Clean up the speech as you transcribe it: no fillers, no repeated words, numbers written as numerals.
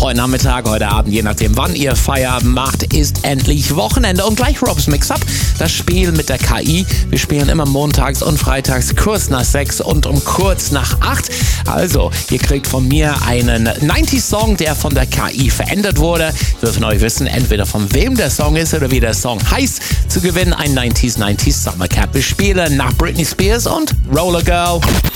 Heute Nachmittag, heute Abend, je nachdem wann ihr Feierabend macht, ist endlich Wochenende. Und gleich Robs Mix-Up, das Spiel mit der KI. Wir spielen immer montags und freitags kurz nach 6 und um kurz nach 8. Also, ihr kriegt von mir einen 90s-Song, der von der KI verändert wurde. Wir dürfen euch wissen, entweder von wem der Song ist oder wie der Song heißt. Zu gewinnen ein 90s Summer Cap. Wir spielen nach Britney Spears und Roller Girl.